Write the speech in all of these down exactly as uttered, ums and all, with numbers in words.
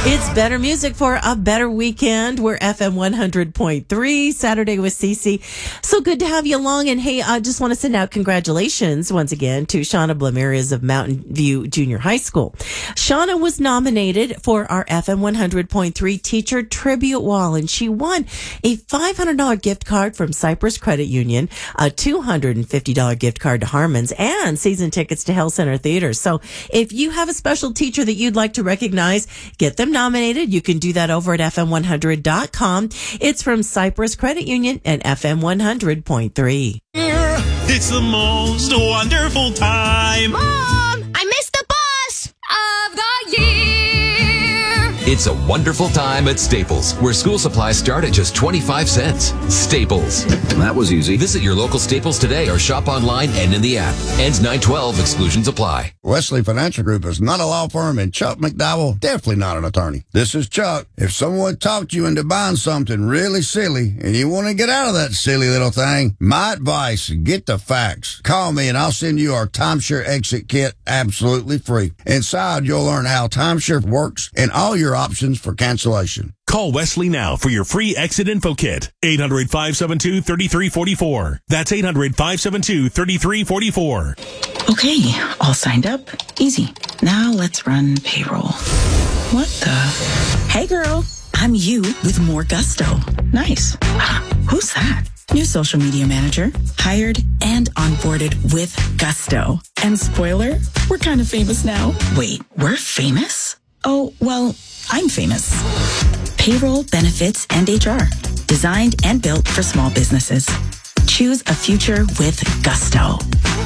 It's better music for a better weekend. We're F M one hundred point three, Saturday with Cece. So good to have you along. And hey, I just want to send out congratulations once again to Shauna Blamerias of Mountain View Junior High School. Shauna was nominated for our F M one hundred point three Teacher Tribute Wall, and she won a five hundred dollars gift card from Cypress Credit Union, a two hundred fifty dollars gift card to Harmon's, and season tickets to Hell Center Theater. So if you have a special teacher that you'd like to recognize, get them nominated. You can do that over at F M one hundred dot com. It's from Cypress Credit Union and F M one hundred point three. It's the most wonderful time. Mom, I missed the bus of the year. It's a wonderful time at Staples, where school supplies start at just twenty-five cents. Staples. That was easy. Visit your local Staples today or shop online and in the app. Ends nine twelve. Exclusions apply. Wesley Financial Group is not a law firm, and Chuck McDowell definitely not an attorney. This is Chuck. If someone talked you into buying something really silly and you want to get out of that silly little thing, my advice, get the facts. Call me and I'll send you our timeshare exit kit absolutely free. Inside, you'll learn how timeshare works and all your options for cancellation. Call Wesley now for your free exit info kit. eight hundred, five seven two, three three four four. That's eight hundred, five seven two, three three four four. Okay, all signed up. Easy. Now let's run payroll. What the? Hey girl, I'm you with more gusto. Nice. Ah, who's that? New social media manager, hired and onboarded with gusto. And spoiler, we're kind of famous now. Wait, we're famous? Oh, well, I'm famous. Payroll, benefits, and H R. Designed and built for small businesses. Choose a future with gusto.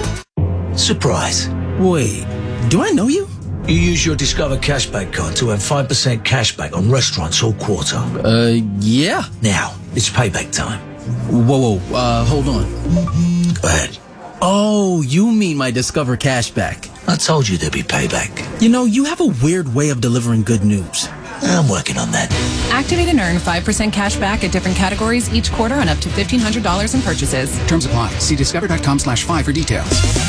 Surprise. Wait, do I know you? You use your Discover Cashback card to earn five percent cashback on restaurants all quarter. Uh, yeah. Now, it's payback time. Whoa, whoa, uh, hold on. Go ahead. Oh, you mean my Discover Cashback. I told you there'd be payback. You know, you have a weird way of delivering good news. I'm working on that. Activate and earn five percent cash back at different categories each quarter on up to fifteen hundred dollars in purchases. Terms apply. See discover dot com slash five for details.